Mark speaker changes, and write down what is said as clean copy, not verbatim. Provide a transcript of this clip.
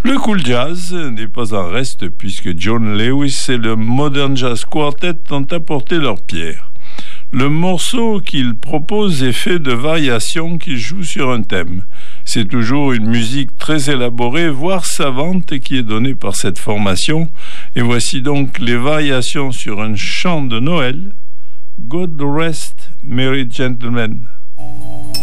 Speaker 1: Le cool jazz n'est pas en reste puisque John Lewis et le Modern Jazz Quartet ont apporté leur pierre. Le morceau qu'il propose est fait de variations qui jouent sur un thème. C'est toujours une musique très élaborée, voire savante, qui est donnée par cette formation. Et voici donc les variations sur un chant de Noël, God Rest Merry Gentlemen.